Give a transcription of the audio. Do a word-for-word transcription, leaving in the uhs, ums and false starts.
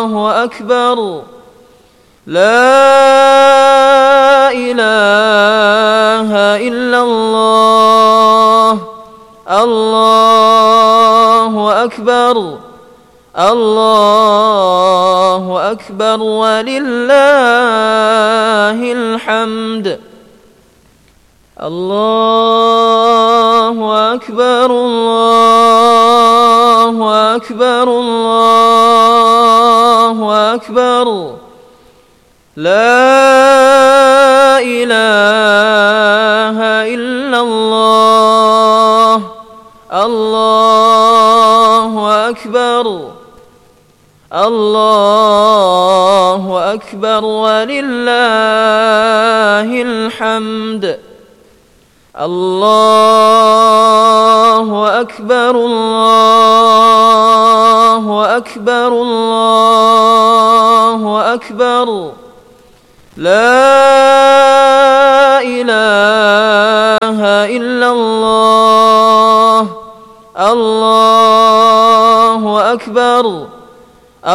الله أكبر لا إله إلا الله الله أكبر الله أكبر ولله الحمد الله أكبر الله أكبر الله أكبر لا إله إلا الله الله أكبر الله أكبر ولله الحمد الله أكبر الله أكبر الله أكبر لا إله إلا الله الله أكبر